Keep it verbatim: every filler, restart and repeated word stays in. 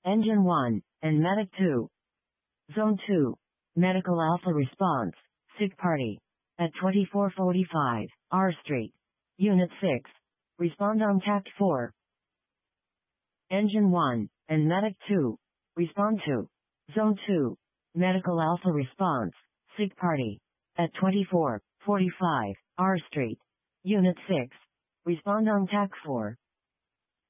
Engine one, and Medic two. Zone two. Medical Alpha Response, Sick Party. At twenty-four forty-five, R Street. Unit six. Respond on Tact four. Engine one, and Medic two. Respond to. Zone two. Medical Alpha Response, Sick Party. At twenty-four forty-five, R Street. Unit six. Respond on Tact four.